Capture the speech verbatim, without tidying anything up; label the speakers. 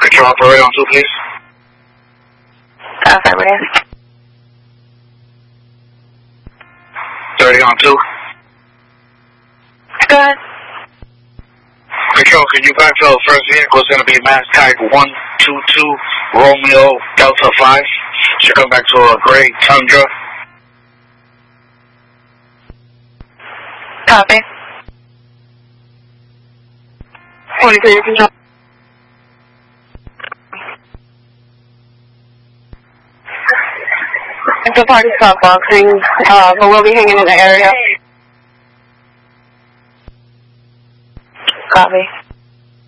Speaker 1: Control operator on two, please.
Speaker 2: Affirmative.
Speaker 1: thirty on two.
Speaker 2: Go ahead.
Speaker 1: Control, can you backfill? First vehicle is going to be mass type one two two Romeo Delta five. Should come back to a gray Tundra.
Speaker 2: Copy. forty-three, control. It's a party stop boxing, uh, but we'll be hanging in the area. Copy.